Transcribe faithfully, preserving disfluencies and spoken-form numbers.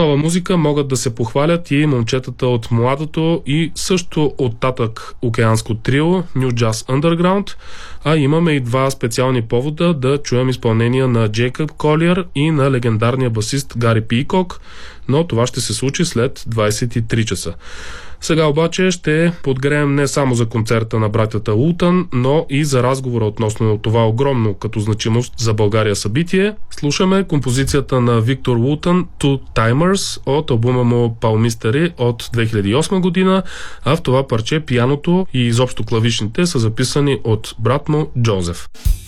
нова музика могат да се похвалят и момчетата от младото и също оттатък океанско трио New Jazz Underground, а имаме и два специални повода да чуем изпълнения на Джейкъб Колиер и на легендарния басист Гари Пийкок, но това ще се случи след двайсет и три часа. Сега обаче ще подгреем не само за концерта на братята Ултън, но и за разговора относно това огромно като значимост за България събитие. Слушаме композицията на Виктор Ултън Two Timers от албума му Palmisteri от две хиляди и осма година, а в това парче пианото и изобщо клавишните са записани от брат му Джозеф.